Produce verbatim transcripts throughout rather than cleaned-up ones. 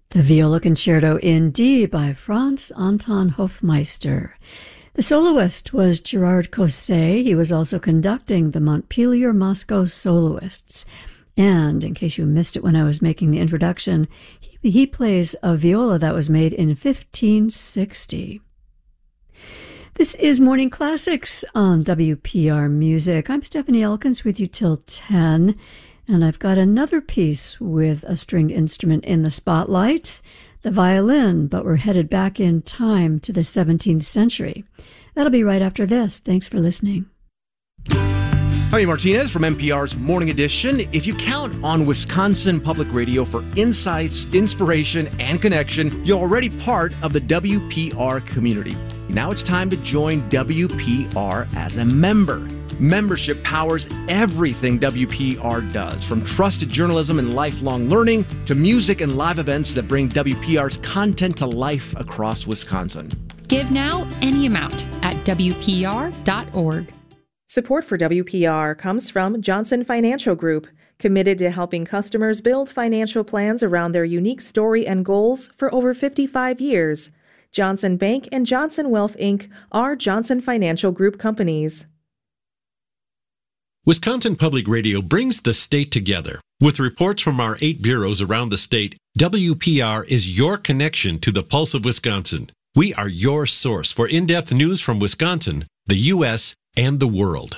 The Viola Concerto in D by Franz Anton Hofmeister. The soloist was Gerard Cosset. He was also conducting the Montpellier Moscow Soloists. And in case you missed it when I was making the introduction, he, he plays a viola that was made in fifteen sixty. This is Morning Classics on W P R Music. I'm Stephanie Elkins with you till ten. And I've got another piece with a stringed instrument in the spotlight, the violin, but we're headed back in time to the seventeenth century. That'll be right after this. Thanks for listening. Jaime Martinez from N P R's Morning Edition. If you count on Wisconsin Public Radio for insights, inspiration, and connection, you're already part of the W P R community. Now it's time to join W P R as a member. Membership powers everything W P R does, from trusted journalism and lifelong learning to music and live events that bring W P R's content to life across Wisconsin. Give now any amount at W P R dot org. Support for W P R comes from Johnson Financial Group, committed to helping customers build financial plans around their unique story and goals for over fifty-five years. Johnson Bank and Johnson Wealth, Incorporated are Johnson Financial Group companies. Wisconsin Public Radio brings the state together. With reports from our eight bureaus around the state, W P R is your connection to the pulse of Wisconsin. We are your source for in-depth news from Wisconsin, the U S, and the world.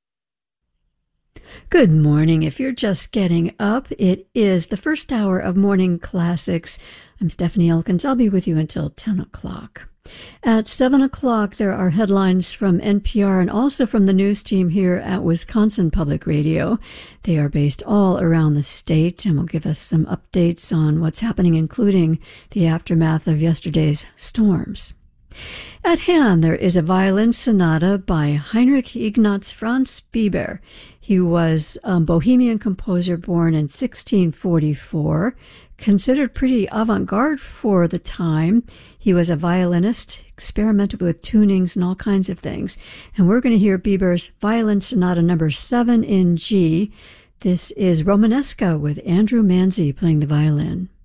Good morning. If you're just getting up, it is the first hour of Morning Classics. I'm Stephanie Elkins. I'll be with you until ten o'clock. At seven o'clock, there are headlines from N P R and also from the news team here at Wisconsin Public Radio. They are based all around the state and will give us some updates on what's happening, including the aftermath of yesterday's storms. At hand, there is a violin sonata by Heinrich Ignaz Franz Biber. He was a Bohemian composer born in sixteen forty-four, considered pretty avant-garde for the time. He was a violinist, experimented with tunings and all kinds of things. And we're going to hear Biber's Violin Sonata number seven in G. This is Romanesca with Andrew Manzi playing the violin.